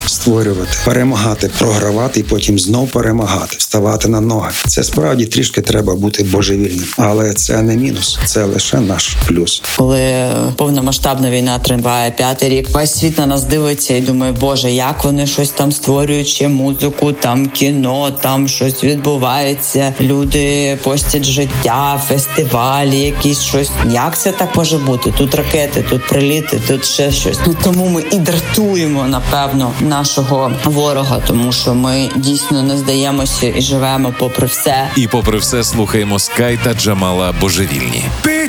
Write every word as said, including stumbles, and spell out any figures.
створювати, перемагати, програвати і потім знов перемагати, вставати на ноги. Це справді трішки треба бути божевільним, але це не мінус, це лише наш плюс. Коли повномасштабна війна триває п'ятий рік, весь світ на нас дивиться і думає, боже, як вони щось там створюють, ще музику, там кіно, там щось відбувається, люди постять життя, фестивалі, якісь щось. Як це так може бути? Тут ракети, тут приліти, тут ще щось. І тому ми і дратуємо, напевно, нашого ворога, тому що ми дійсно не здаємося і живемо попри все. І попри все слухаємо Скай та Джамала божевільні.